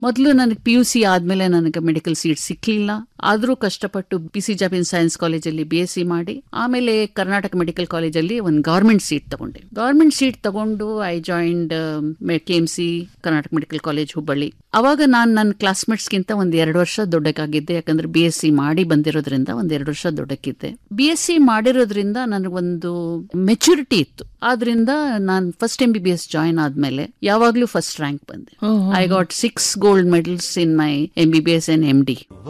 ಮೊದಲು ನನಗೆ PUC ಆದ್ಮೇಲೆ ನನಗೆ ಮೆಡಿಕಲ್ ಸೀಟ್ ಸಿಕ್ಲಿಲ್ಲ. ಆದ್ರೂ ಕಷ್ಟಪಟ್ಟು PC ಜಾಬಿನ್ ಸೈನ್ಸ್ ಕಾಲೇಜಲ್ಲಿ BSc ಮಾಡಿ ಆಮೇಲೆ ಕರ್ನಾಟಕ ಮೆಡಿಕಲ್ ಕಾಲೇಜಲ್ಲಿ ಒಂದು ಗವರ್ಮೆಂಟ್ ಸೀಟ್ ತಗೊಂಡೆ. ಗವರ್ಮೆಂಟ್ ಸೀಟ್ ತಗೊಂಡು I joined KMC Karnataka medical college Hubballi. ಅವಾಗ ನಾನು ನನ್ನ ಕ್ಲಾಸ್ಮೇಟ್ಸ್ಗಿಂತ 1-2 ವರ್ಷ ದೊಡ್ಡಕ್ಕಾಗಿದ್ದೆ. ಯಾಕಂದ್ರೆ BSc ಮಾಡಿ ಬಂದಿರೋದ್ರಿಂದ 1-2 ವರ್ಷ ದೊಡ್ಡಕ್ಕಿದ್ದೆ. BSc ಮಾಡಿರೋದ್ರಿಂದ ನನಗೊಂದು ಮೆಚುರಿಟಿ ಇತ್ತು. ಆದ್ರಿಂದ ನಾನು ಫಸ್ಟ್ MBBS ಜಾಯಿನ್ ಆದ್ಮೇಲೆ ಯಾವಾಗ್ಲೂ ಫಸ್ಟ್ ರ್ಯಾಂಕ್ ಬಂದೆ. I got 6 gold medals in my MBBS and MD.